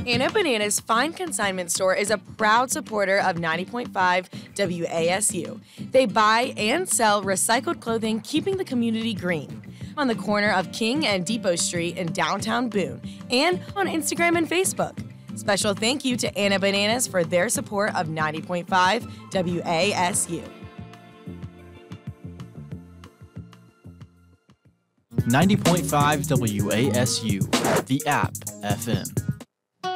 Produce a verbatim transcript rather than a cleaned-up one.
Anna Bananas Fine Consignment Store is a proud supporter of ninety point five W A S U. They buy and sell recycled clothing, keeping the community green. On the corner of King and Depot Street in downtown Boone, and on Instagram and Facebook. Special thank you to Anna Bananas for their support of ninety point five W A S U. ninety point five W A S U, the app F M.